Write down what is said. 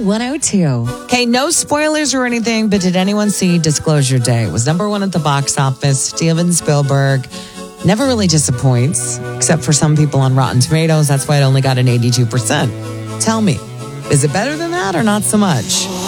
102. Okay, no spoilers or anything, but did anyone see Disclosure Day? It was number one at the box office. Steven Spielberg never really disappoints, except for some people on Rotten Tomatoes. That's why it only got an 82%. Tell me, is it better than that or not so much?